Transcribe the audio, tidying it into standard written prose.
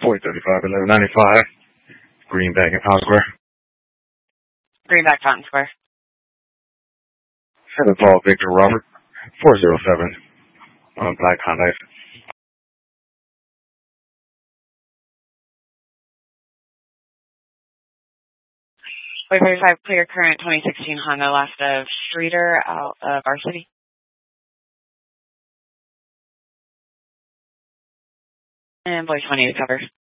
4035, 1195. Greenback and Fountain Square. Greenback, Fountain Square. 7 Paul Victor Robert. 407. Black Hyundai. .35 clear current 2016 Honda last of Streeter out of our city. And voice 1 to cover.